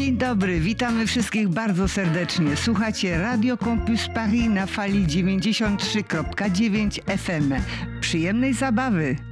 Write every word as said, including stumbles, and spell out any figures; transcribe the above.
Dzień dobry, witamy wszystkich bardzo serdecznie. Słuchacie Radio Campus Paris na fali dziewięćdziesiąt trzy przecinek dziewięć F M. Przyjemnej zabawy!